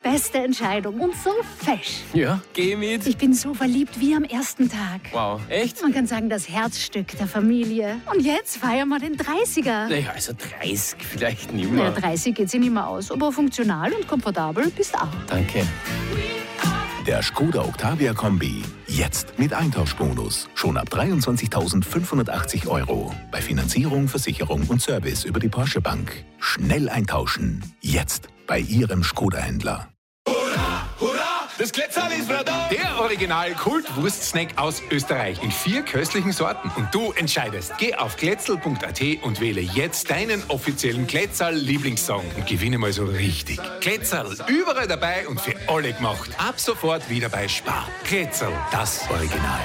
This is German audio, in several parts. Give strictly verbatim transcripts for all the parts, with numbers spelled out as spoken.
beste Entscheidung und so fesch. Ja, geh mit. Ich bin so verliebt wie am ersten Tag. Wow, echt? Man kann sagen, das Herzstück der Familie. Und jetzt feiern wir den dreißiger. Naja, also dreißig vielleicht nicht Na, mehr. dreißig geht sich nicht mehr aus, aber funktional und komfortabel bist auch. Danke. Der Skoda Octavia Kombi. Jetzt mit Eintauschbonus. Schon ab dreiundzwanzigtausendfünfhundertachtzig Euro. Bei Finanzierung, Versicherung und Service über die Porsche Bank. Schnell eintauschen. Jetzt bei Ihrem Skoda-Händler. Das Glätzerl ist wieder da! Der Original-Kult-Wurst-Snack aus Österreich in vier köstlichen Sorten. Und du entscheidest. Geh auf glätzerl punkt a t und wähle jetzt deinen offiziellen Glätzerl-Lieblingssong und gewinne mal so richtig. Glätzerl, überall dabei und für alle gemacht. Ab sofort wieder bei Spar. Glätzerl, das Original.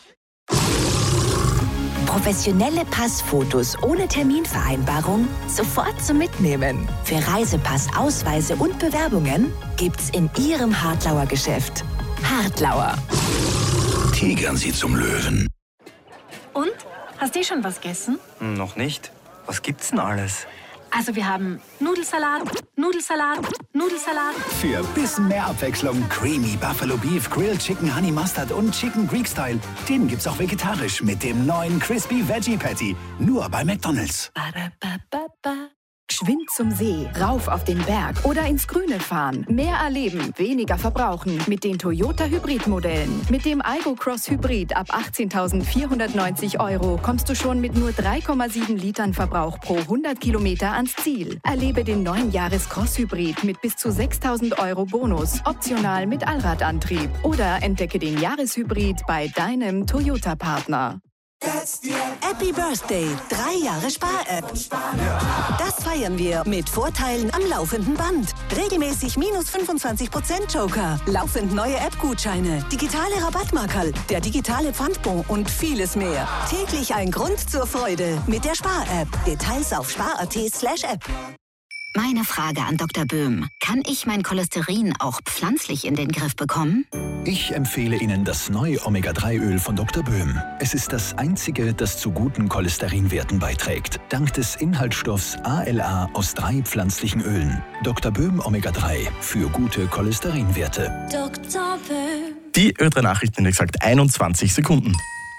Professionelle Passfotos ohne Terminvereinbarung sofort zum Mitnehmen. Für Reisepass, Ausweise und Bewerbungen gibt's in Ihrem Hartlauer Geschäft. Hartlauer. Tigern Sie zum Löwen. Und? Hast du schon was gegessen? Noch nicht. Was gibt's denn alles? Also wir haben Nudelsalat, Nudelsalat, Nudelsalat. Für bisschen mehr Abwechslung Creamy Buffalo Beef, Grilled Chicken Honey Mustard und Chicken Greek Style. Den gibt's auch vegetarisch mit dem neuen Crispy Veggie Patty. Nur bei McDonald's. Geschwind zum See, rauf auf den Berg oder ins Grüne fahren. Mehr erleben, weniger verbrauchen mit den Toyota Hybrid-Modellen. Mit dem Aygo Cross Hybrid ab achtzehntausendvierhundertneunzig Euro kommst du schon mit nur drei Komma sieben Litern Verbrauch pro hundert Kilometer ans Ziel. Erlebe den neuen Jahres Cross Hybrid mit bis zu sechstausend Euro Bonus, optional mit Allradantrieb. Oder entdecke den Jahreshybrid bei deinem Toyota-Partner. Happy Birthday, drei Jahre Spar-App. Das feiern wir mit Vorteilen am laufenden Band. Regelmäßig minus fünfundzwanzig Prozent Joker, laufend neue App-Gutscheine, digitale Rabattmarkerl, der digitale Pfandbon und vieles mehr. Täglich ein Grund zur Freude mit der Spar-App. Details auf spar punkt a t slash app. Meine Frage an Doktor Böhm. Kann ich mein Cholesterin auch pflanzlich in den Griff bekommen? Ich empfehle Ihnen das neue Omega drei Öl von Doktor Böhm. Es ist das einzige, das zu guten Cholesterinwerten beiträgt. Dank des Inhaltsstoffs A L A aus drei pflanzlichen Ölen. Doktor Böhm Omega drei für gute Cholesterinwerte. Doktor Böhm. Die Ö drei Nachrichten, wie gesagt, einundzwanzig Sekunden.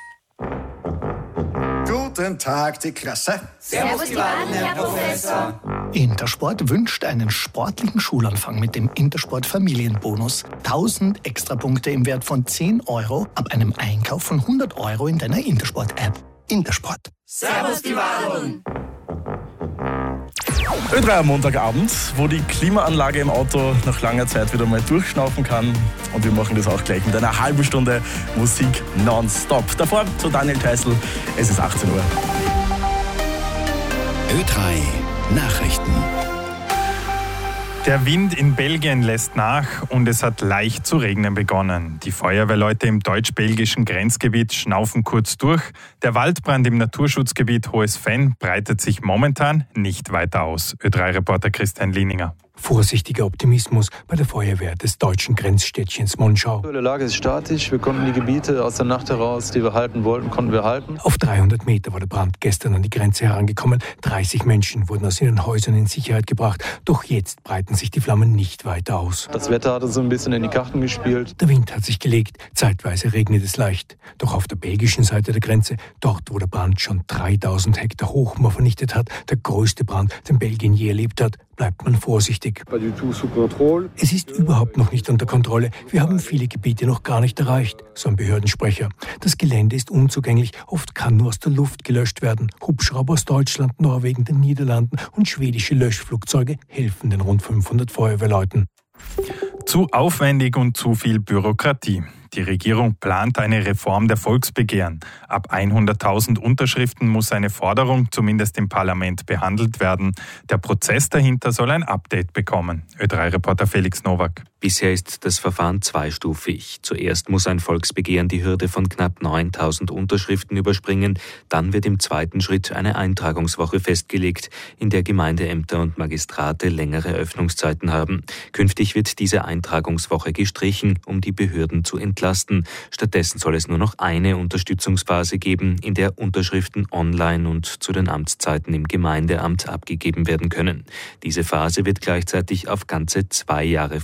Guten Tag, die Klasse. Servus, die Wahlen, Herr Professor. Intersport wünscht einen sportlichen Schulanfang mit dem Intersport Familienbonus. tausend Extrapunkte im Wert von zehn Euro ab einem Einkauf von hundert Euro in deiner Intersport-App. Intersport. Servus, die Wahlen. Ö drei am Montagabend, wo die Klimaanlage im Auto nach langer Zeit wieder mal durchschnaufen kann. Und wir machen das auch gleich mit einer halben Stunde Musik nonstop. Davor zu Daniel Theißl, es ist achtzehn Uhr. Ö drei Nachrichten. Der Wind in Belgien lässt nach und es hat leicht zu regnen begonnen. Die Feuerwehrleute im deutsch-belgischen Grenzgebiet schnaufen kurz durch. Der Waldbrand im Naturschutzgebiet Hohes Fenn breitet sich momentan nicht weiter aus. Ö drei Reporter Christian Lieninger. Vorsichtiger Optimismus bei der Feuerwehr des deutschen Grenzstädtchens Monschau. Die Lage ist statisch. Wir konnten die Gebiete aus der Nacht heraus, die wir halten wollten, konnten wir halten. Auf dreihundert Meter war der Brand gestern an die Grenze herangekommen. dreißig Menschen wurden aus ihren Häusern in Sicherheit gebracht. Doch jetzt breiten sich die Flammen nicht weiter aus. Das Wetter hat uns so ein bisschen in die Karten gespielt. Der Wind hat sich gelegt. Zeitweise regnet es leicht. Doch auf der belgischen Seite der Grenze, dort wo der Brand schon dreitausend Hektar Hochmoor vernichtet hat, der größte Brand, den Belgien je erlebt hat, bleibt man vorsichtig. Es ist überhaupt noch nicht unter Kontrolle. Wir haben viele Gebiete noch gar nicht erreicht, so ein Behördensprecher. Das Gelände ist unzugänglich. Oft kann nur aus der Luft gelöscht werden. Hubschrauber aus Deutschland, Norwegen, den Niederlanden und schwedische Löschflugzeuge helfen den rund fünfhundert Feuerwehrleuten. Zu aufwendig und zu viel Bürokratie. Die Regierung plant eine Reform der Volksbegehren. Ab hunderttausend Unterschriften muss eine Forderung zumindest im Parlament behandelt werden. Der Prozess dahinter soll ein Update bekommen. Ö drei Reporter Felix Nowak. Bisher ist das Verfahren zweistufig. Zuerst muss ein Volksbegehren die Hürde von knapp neuntausend Unterschriften überspringen. Dann wird im zweiten Schritt eine Eintragungswoche festgelegt, in der Gemeindeämter und Magistrate längere Öffnungszeiten haben. Künftig wird diese Eintragungswoche gestrichen, um die Behörden zu entlasten. Stattdessen soll es nur noch eine Unterstützungsphase geben, in der Unterschriften online und zu den Amtszeiten im Gemeindeamt abgegeben werden können. Diese Phase wird gleichzeitig auf ganze zwei Jahre verlängert.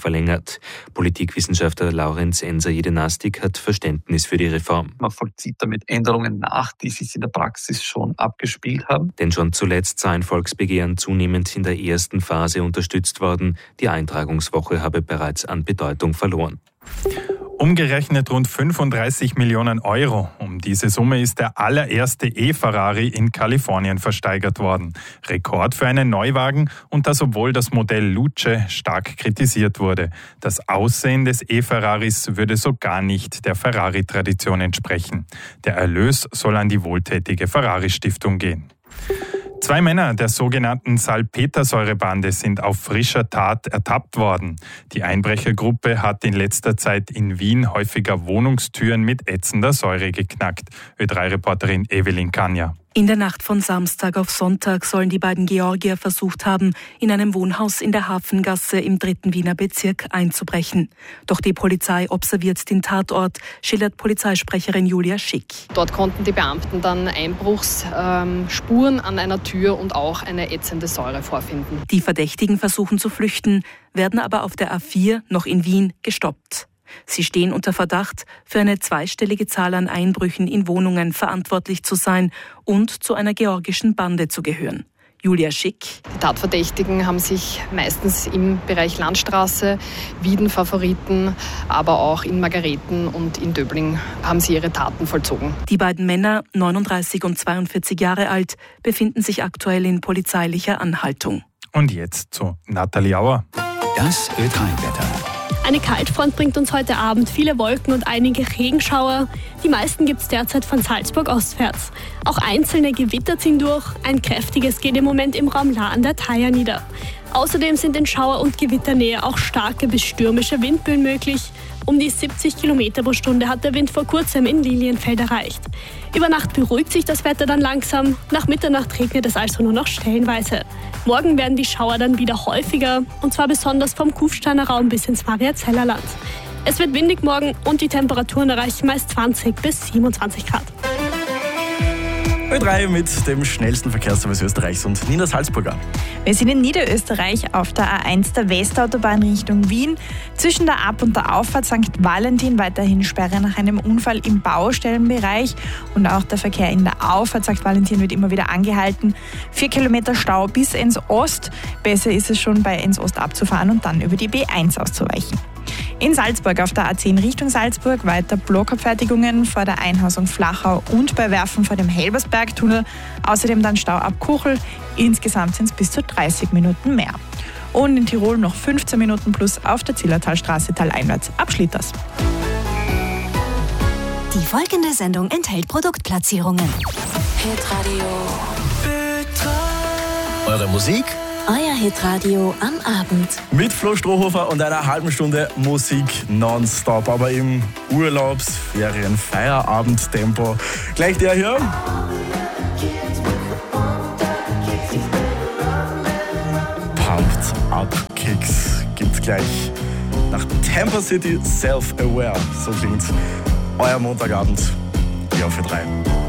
hat. Politikwissenschaftler Laurenz Enser-Jedenastik hat Verständnis für die Reform. Man vollzieht damit Änderungen nach, die sich in der Praxis schon abgespielt haben. Denn schon zuletzt sei ein Volksbegehren zunehmend in der ersten Phase unterstützt worden. Die Eintragungswoche habe bereits an Bedeutung verloren. Umgerechnet rund fünfunddreißig Millionen Euro. Um diese Summe ist der allererste E-Ferrari in Kalifornien versteigert worden. Rekord für einen Neuwagen und das, obwohl das Modell Luce stark kritisiert wurde. Das Aussehen des E-Ferraris würde so gar nicht der Ferrari-Tradition entsprechen. Der Erlös soll an die wohltätige Ferrari-Stiftung gehen. Zwei Männer der sogenannten Salpetersäurebande sind auf frischer Tat ertappt worden. Die Einbrechergruppe hat in letzter Zeit in Wien häufiger Wohnungstüren mit ätzender Säure geknackt. Ö drei Reporterin Evelyn Kanja. In der Nacht von Samstag auf Sonntag sollen die beiden Georgier versucht haben, in einem Wohnhaus in der Hafengasse im dritten Wiener Bezirk einzubrechen. Doch die Polizei observiert den Tatort, schildert Polizeisprecherin Julia Schick. Dort konnten die Beamten dann Einbruchsspuren an einer Tür und auch eine ätzende Säure vorfinden. Die Verdächtigen versuchen zu flüchten, werden aber auf der A vier noch in Wien gestoppt. Sie stehen unter Verdacht, für eine zweistellige Zahl an Einbrüchen in Wohnungen verantwortlich zu sein und zu einer georgischen Bande zu gehören. Julia Schick. Die Tatverdächtigen haben sich meistens im Bereich Landstraße, Wieden Favoriten, aber auch in Margareten und in Döbling haben sie ihre Taten vollzogen. Die beiden Männer, neununddreißig und zweiundvierzig Jahre alt, befinden sich aktuell in polizeilicher Anhaltung. Und jetzt zu Nathalie Auer. Das Ö drei Wetter. Eine Kaltfront bringt uns heute Abend viele Wolken und einige Regenschauer. Die meisten gibt es derzeit von Salzburg ostwärts. Auch einzelne Gewitter ziehen durch. Ein kräftiges geht im Moment im Raum La an der Thaya nieder. Außerdem sind in Schauer- und Gewitternähe auch starke bis stürmische Windböen möglich. Um die siebzig Kilometer pro Stunde hat der Wind vor kurzem in Lilienfeld erreicht. Über Nacht beruhigt sich das Wetter dann langsam. Nach Mitternacht regnet es also nur noch stellenweise. Morgen werden die Schauer dann wieder häufiger, und zwar besonders vom Kufsteiner Raum bis ins Mariazellerland. Es wird windig morgen und die Temperaturen erreichen meist zwanzig bis siebenundzwanzig Grad. Ö drei mit dem schnellsten Verkehrsservice Österreichs und Nina Salzburger. Wir sind in Niederösterreich auf der A eins der Westautobahn Richtung Wien. Zwischen der Ab- und der Auffahrt Sankt Valentin weiterhin Sperre nach einem Unfall im Baustellenbereich. Und auch der Verkehr in der Auffahrt Sankt Valentin wird immer wieder angehalten. Vier Kilometer Stau bis Enns Ost. Besser ist es schon, bei Enns Ost abzufahren und dann über die B eins auszuweichen. In Salzburg auf der A zehn Richtung Salzburg weiter Blockabfertigungen vor der Einhausung Flachau und bei Werfen vor dem Helbersbergtunnel. Außerdem dann Stau ab Kuchel. Insgesamt sind es bis zu dreißig Minuten mehr. Und in Tirol noch fünfzehn Minuten plus auf der Zillertalstraße taleinwärts ab Schlitters. Die folgende Sendung enthält Produktplatzierungen. Hitradio. Eure Musik? Euer Hitradio am Abend. Mit Flo Strohhofer und einer halben Stunde Musik nonstop, aber im Urlaubs-, Ferien-, Feierabend-Tempo. Gleich der hier. Pumped Up Kicks gibt's gleich nach Tampa City Self-Aware. So klingt's. Euer Montagabend. Ja, für drei.